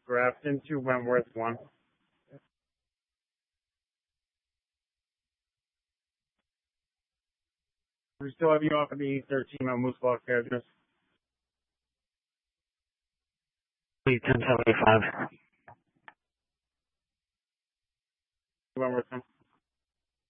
Grafton to Wentworth 1. We still have you off at the 13 on Moose Block address. Please 1075. Wentworth 1.